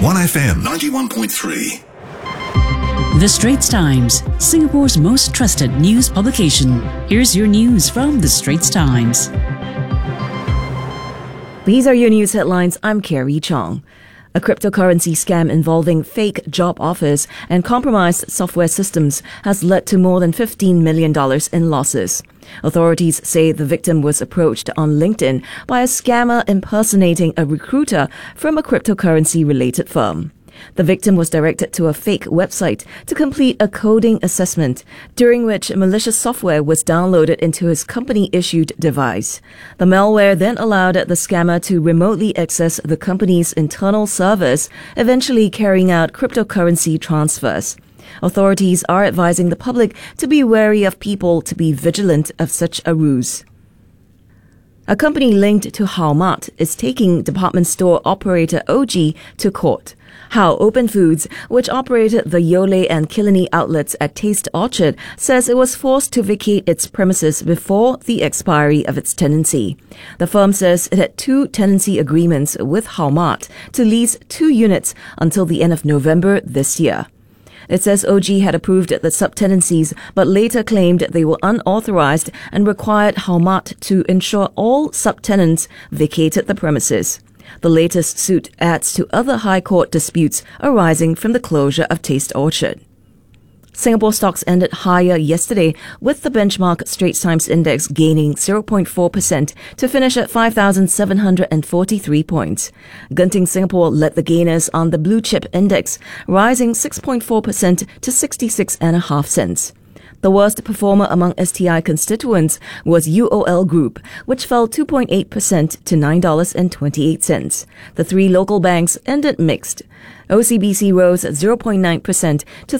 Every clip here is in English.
1FM 91.3. The Straits Times, Singapore's most trusted news publication. Here's your news from The Straits Times. These are your news headlines. I'm Carrie Chong. A cryptocurrency scam involving fake job offers and compromised software systems has led to more than $15 million in losses. Authorities say the victim was approached on LinkedIn by a scammer impersonating a recruiter from a cryptocurrency-related firm. The victim was directed to a fake website to complete a coding assessment, during which malicious software was downloaded into his company-issued device. The malware then allowed the scammer to remotely access the company's internal servers, eventually carrying out cryptocurrency transfers. Authorities are advising the public to be wary of people to be vigilant of such a ruse. A company linked to Hao Mart is taking department store operator OG to court. Hao Open Foods, which operated the Yole and Killiney outlets at Taste Orchard, says it was forced to vacate its premises before the expiry of its tenancy. The firm says it had 2 tenancy agreements with Hao Mart to lease 2 units until the end of November this year. It says OG had approved the subtenancies, but later claimed they were unauthorized and required Hao Mart to ensure all subtenants vacated the premises. The latest suit adds to other High Court disputes arising from the closure of Taste Orchard. Singapore stocks ended higher yesterday, with the benchmark Straits Times Index gaining 0.4% to finish at 5,743 points. Genting Singapore led the gainers on the Blue Chip Index, rising 6.4% to 66.5 cents. The worst performer among STI constituents was UOL Group, which fell 2.8% to $9.28. The 3 local banks ended mixed. OCBC rose 0.9% to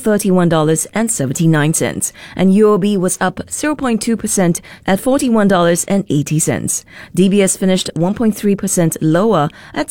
$31.79, and UOB was up 0.2% at $41.80. DBS finished 1.3% lower at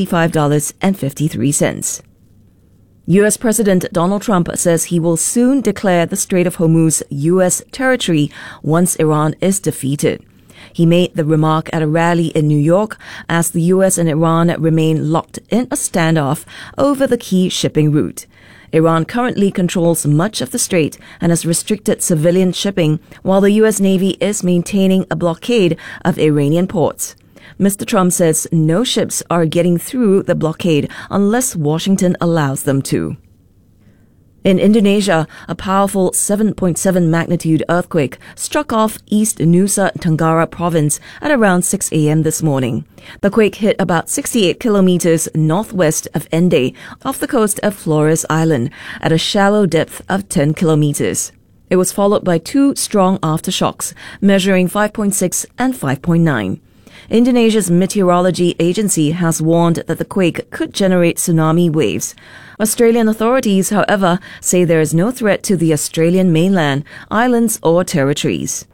$75.53. U.S. President Donald Trump says he will soon declare the Strait of Hormuz U.S. territory once Iran is defeated. He made the remark at a rally in New York as the U.S. and Iran remain locked in a standoff over the key shipping route. Iran currently controls much of the strait and has restricted civilian shipping, while the U.S. Navy is maintaining a blockade of Iranian ports. Mr. Trump says no ships are getting through the blockade unless Washington allows them to. In Indonesia, a powerful 7.7 magnitude earthquake struck off East Nusa Tenggara province at around 6 a.m. this morning. The quake hit about 68 kilometers northwest of Ende, off the coast of Flores Island, at a shallow depth of 10 kilometers. It was followed by 2 strong aftershocks, measuring 5.6 and 5.9. Indonesia's meteorology agency has warned that the quake could generate tsunami waves. Australian authorities, however, say there is no threat to the Australian mainland, islands or territories.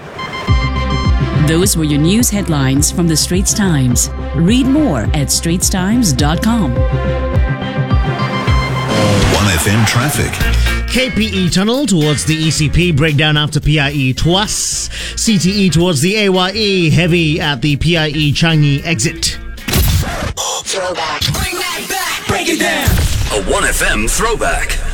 Those were your news headlines from The Straits Times. Read more at straitstimes.com. 1FM traffic. KPE Tunnel towards the ECP, breakdown after PIE Tuas. CTE towards the AYE, heavy at the PIE Changi exit. Throwback. Bring that back. Break it down. A 1FM throwback.